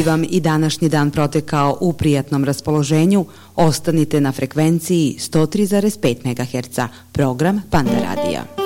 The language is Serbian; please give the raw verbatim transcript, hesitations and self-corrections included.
bi vam i današnji dan protekao u prijatnom raspoloženju, ostanite na frekvenciji sto tri zarez pet megaherca, program Panda Radija.